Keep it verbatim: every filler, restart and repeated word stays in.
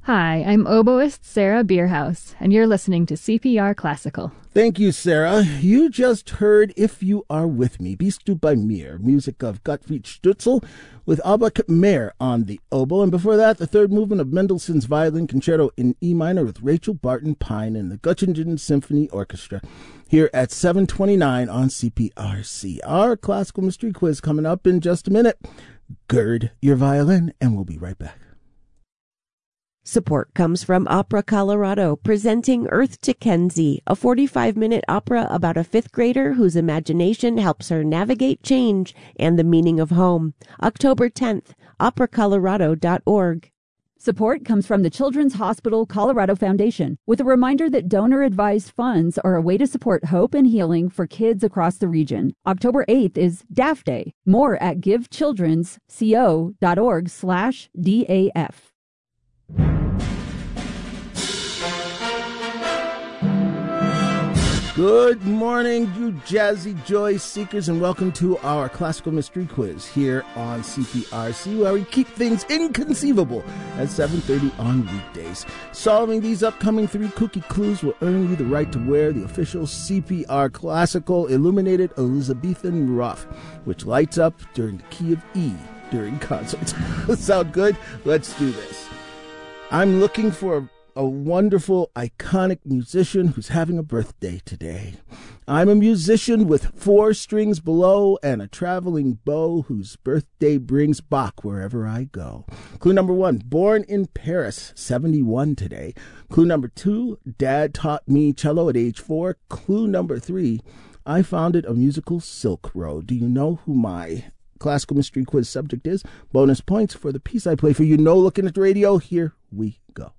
Hi, I'm oboist Sarah Bierhaus, and you're listening to C P R Classical. Thank you, Sarah. You just heard If You Are With Me, Bist du bei mir, music of Gottfried Stutzel with Albrecht Meyer on the oboe. And before that, the third movement of Mendelssohn's Violin Concerto in E minor with Rachel Barton Pine and the Göttingen Symphony Orchestra here at seven twenty-nine on C P R C. Our classical mystery quiz coming up in just a minute. Gird your violin, and we'll be right back. Support comes from Opera Colorado, presenting Earth to Kenzie, a forty-five minute opera about a fifth grader whose imagination helps her navigate change and the meaning of home. October tenth, opera colorado dot org. Support comes from the Children's Hospital Colorado Foundation, with a reminder that donor-advised funds are a way to support hope and healing for kids across the region. October eighth is D A F Day. More at givechildrensco.org slash DAF. Good morning, you jazzy joy seekers, and welcome to our classical mystery quiz here on C P R C, where we keep things inconceivable at seven thirty on weekdays. Solving these upcoming three kooky clues will earn you the right to wear the official C P R Classical Illuminated Elizabethan Ruff, which lights up during the key of E during concerts. Sound good? Let's do this. I'm looking for a wonderful, iconic musician who's having a birthday today. I'm a musician with four strings below and a traveling bow whose birthday brings Bach wherever I go. Clue number one, born in Paris, seventy-one today. Clue number two, dad taught me cello at age four. Clue number three, I founded a musical Silk Road. Do you know who my classical mystery quiz subject is? Bonus points for the piece I play for you. No looking at the radio. Here we go.